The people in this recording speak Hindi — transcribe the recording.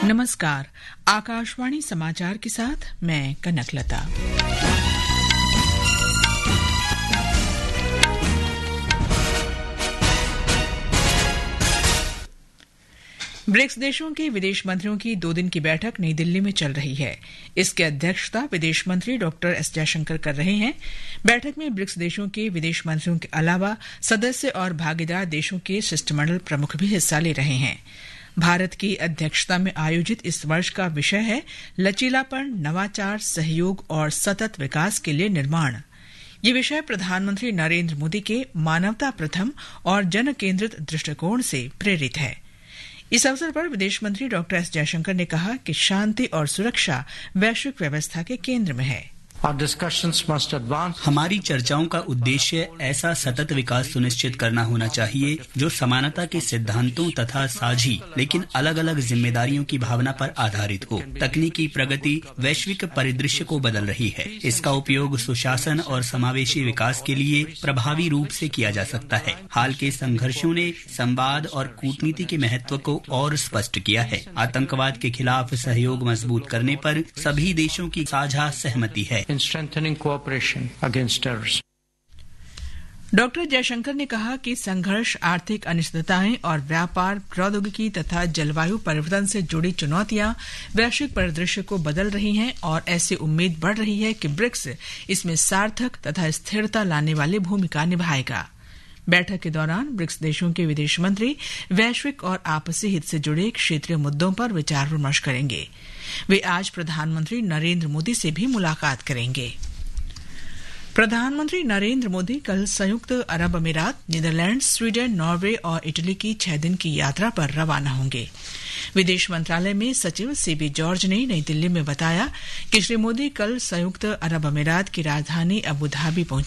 नमस्कार, आकाशवाणी समाचार के साथ मैं कनकलता। ब्रिक्स देशों के विदेश मंत्रियों की 2 दिन की बैठक नई दिल्ली में चल रही है। इसकी अध्यक्षता विदेश मंत्री डॉक्टर एस जयशंकर कर रहे हैं। बैठक में ब्रिक्स देशों के विदेश मंत्रियों के अलावा सदस्य और भागीदार देशों के शिष्टमंडल प्रमुख भी हिस्सा ले रहे हैं। भारत की अध्यक्षता में आयोजित इस वर्ष का विषय है लचीलापन, नवाचार, सहयोग और सतत विकास के लिए निर्माण। ये विषय प्रधानमंत्री नरेंद्र मोदी के मानवता प्रथम और जन केंद्रित दृष्टिकोण से प्रेरित है। इस अवसर पर विदेश मंत्री डॉक्टर एस जयशंकर ने कहा कि शांति और सुरक्षा वैश्विक व्यवस्था के केंद्र में है। हमारी चर्चाओं का उद्देश्य ऐसा सतत विकास सुनिश्चित करना होना चाहिए जो समानता के सिद्धांतों तथा साझी लेकिन अलग अलग जिम्मेदारियों की भावना पर आधारित हो। तकनीकी प्रगति वैश्विक परिदृश्य को बदल रही है। इसका उपयोग सुशासन और समावेशी विकास के लिए प्रभावी रूप से किया जा सकता है। हाल के संघर्षों ने संवाद और कूटनीति के महत्व को और स्पष्ट किया है। आतंकवाद के खिलाफ सहयोग मजबूत करने पर सभी देशों की साझा सहमति है। in strengthening cooperation against terrorism. Doctor Jaishankar ने कहा कि संघर्ष, आर्थिक अनिश्चितताएं और व्यापार, प्रौद्योगिकी तथा जलवायु परिवर्तन से जुड़ी चुनौतियां वैश्विक परिदृश्य को बदल रही हैं और ऐसी उम्मीद बढ़ रही है कि ब्रिक्स इसमें सार्थक तथा स्थिरता लाने वाली भूमिका निभाएगा। बैठक के दौरान ब्रिक्स देशों के विदेश मंत्री वैश्विक और आपसी हित से जुड़े क्षेत्रीय मुद्दों पर विचार विमर्श करेंगे। वे आज प्रधानमंत्री नरेंद्र मोदी से भी मुलाकात करेंगे। प्रधानमंत्री नरेंद्र मोदी कल संयुक्त अरब अमीरात, नीदरलैंड, स्वीडन, नॉर्वे और इटली की 6 दिन की यात्रा पर रवाना होंगे। विदेश मंत्रालय में सचिव सीबी जॉर्ज ने नई दिल्ली में बताया कि श्री मोदी कल संयुक्त अरब अमीरात की राजधानी अबू धाबी पहुंचे।